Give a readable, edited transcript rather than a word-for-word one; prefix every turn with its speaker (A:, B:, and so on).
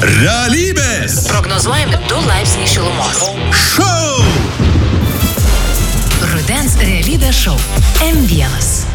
A: Realybės.
B: Prognozuojami 2 laipsniai šilumos.
A: Šou.
B: Rudens realybės šou M1.